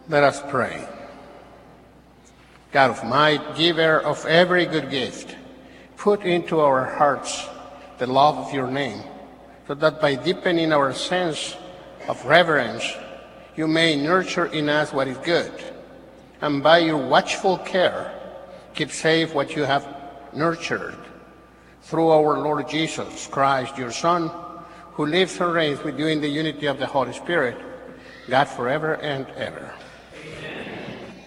Let us pray. God of might, giver of every good gift, put into our hearts the love of your name, so that by deepening our sense of reverence, you may nurture in us what is good, and by your watchful care, keep safe what you have nurtured. Through our Lord Jesus Christ, your Son, who lives and reigns with you in the unity of the Holy Spirit, God forever and ever.